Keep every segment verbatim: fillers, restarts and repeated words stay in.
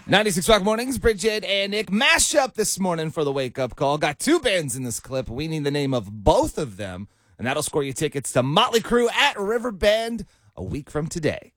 ninety-six Rock Mornings, Bridget and Nick mash up this morning for the wake-up call. Got two bands in this clip. We need the name of both of them, and that'll score you tickets to Motley Crue at Riverbend a week from today.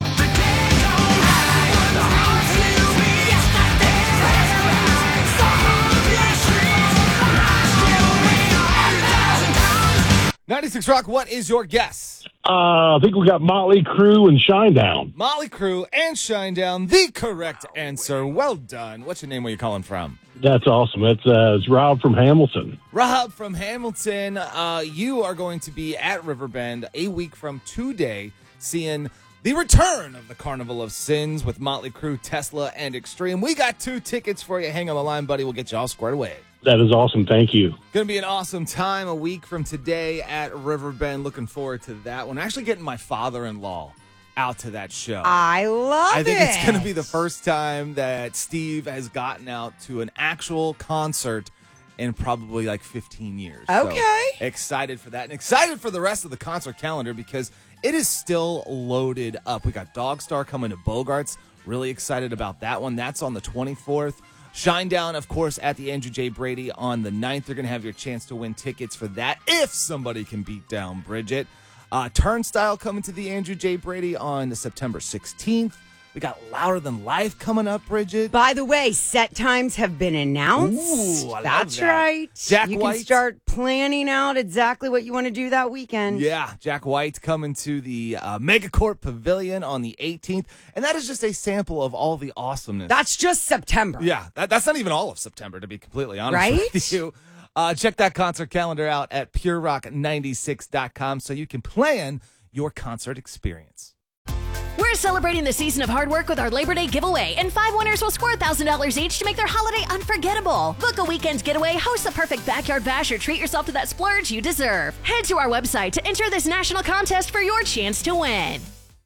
ninety-six Rock, what is your guess? Uh, I think we got Motley Crue and Shinedown. Motley Crue and Shinedown, the correct answer. Well done. What's your name? Where you calling from? That's awesome. It's, uh, it's Rob from Hamilton. Rob from Hamilton, uh, you are going to be at Riverbend a week from today, seeing the return of the Carnival of Sins with Motley Crue, Tesla, and Extreme. We got two tickets for you. Hang on the line, buddy. We'll get you all squared away. That is awesome. Thank you. Going to be an awesome time a week from today at Riverbend. Looking forward to that one. Actually getting my father-in-law out to that show. I love it. I think it. it's going to be the first time that Steve has gotten out to an actual concert in probably like fifteen years. Okay. So excited for that, and excited for the rest of the concert calendar because it is still loaded up. We got Dogstar coming to Bogarts. Really excited about that one. That's on the twenty-fourth. Shinedown, of course, at the Andrew J. Brady on the ninth. You're going to have your chance to win tickets for that if somebody can beat down Bridget. Uh, Turnstile coming to the Andrew J. Brady on September sixteenth. We got Louder Than Life coming up, Bridget. By the way, set times have been announced. Ooh, I love That's that. right. Jack you White. can start planning out exactly what you want to do that weekend. Yeah, Jack White coming to the uh, Megacorp Pavilion on the eighteenth. And that is just a sample of all the awesomeness. That's just September. Yeah, that, that's not even all of September, to be completely honest Right? with you. Uh, check that concert calendar out at pure rock ninety-six dot com so you can plan your concert experience. We're celebrating the season of hard work with our Labor Day giveaway, and five winners will score one thousand dollars each to make their holiday unforgettable. Book a weekend getaway, host the perfect backyard bash, or treat yourself to that splurge you deserve. Head to our website to enter this national contest for your chance to win.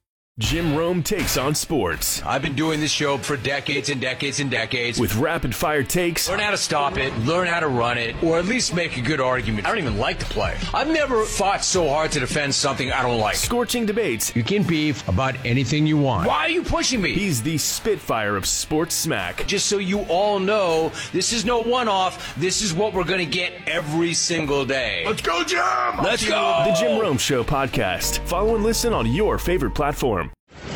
Jim Rome takes on sports. I've been doing this show for decades and decades and decades. With rapid-fire takes. Learn how to stop it, learn how to run it, or at least make a good argument. I don't even like the play. I've never fought so hard to defend something I don't like. Scorching debates. You can beef about anything you want. Why are you pushing me? He's the Spitfire of sports smack. Just so you all know, this is no one-off. This is what we're going to get every single day. Let's go, Jim! Let's go! The Jim Rome Show podcast. Follow and listen on your favorite platform.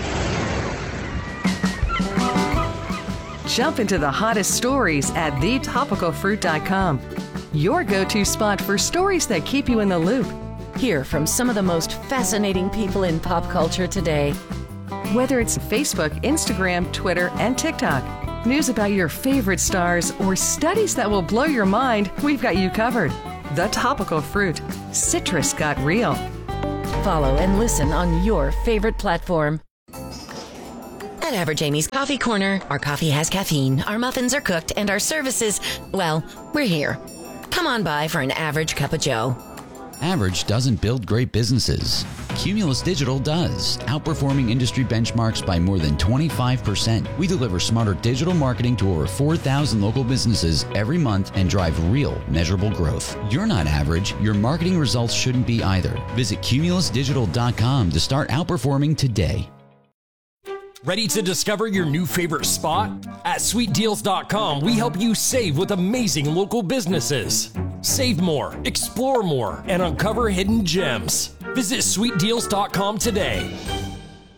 Jump into the hottest stories at the topical fruit dot com. Your go-to spot for stories that keep you in the loop. Hear from some of the most fascinating people in pop culture today. Whether it's Facebook, Instagram, Twitter, and TikTok, news about your favorite stars, or studies that will blow your mind, we've got you covered. The Topical Fruit. Citrus got real. Follow and listen on your favorite platform. At Average Amy's Coffee Corner, our coffee has caffeine, our muffins are cooked, and our services, well, we're here. Come on by for an average cup of joe. Average doesn't build great businesses. Cumulus Digital does, outperforming industry benchmarks by more than twenty-five percent. We deliver smarter digital marketing to over four thousand local businesses every month and drive real, measurable growth. You're not average. Your marketing results shouldn't be either. Visit cumulus digital dot com to start outperforming today. Ready to discover your new favorite spot? At sweet deals dot com, we help you save with amazing local businesses. Save more, explore more, and uncover hidden gems. Visit sweet deals dot com today.